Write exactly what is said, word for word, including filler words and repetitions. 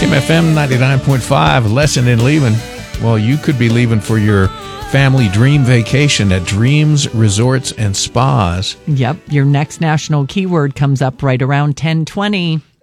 Kim F M ninety-nine point five, lesson in leaving. Well, you could be leaving for your family dream vacation at Dreams Resorts and Spas. Yep, your next national keyword comes up right around ten twenty.